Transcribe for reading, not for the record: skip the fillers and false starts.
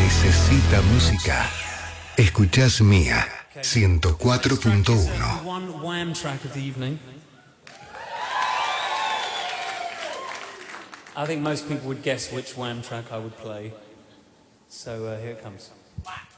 necesita música. Escuchás Mía 104.1. One Wham track of the evening. I think most people would guess which Wham track I would play. So here it comes.